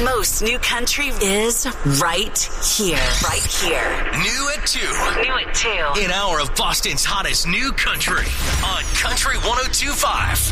Most new country is right here. Right here. New at 2. New at 2. An hour of Boston's hottest new country on Country 102.5.